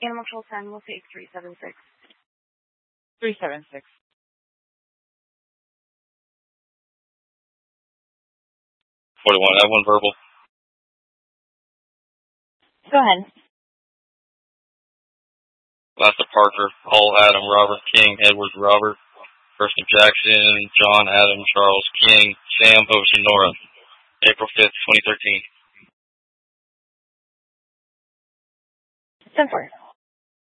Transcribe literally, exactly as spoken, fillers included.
Animal Control ten, we'll take three seven six. three seven six. forty-one, I have one verbal. Go ahead. Lasta Parker, Paul Adam, Robert King, Edwards Robert, Preston Jackson, John Adam, Charles King, Sam Oceanora, April fifth, twenty thirteen. ten four.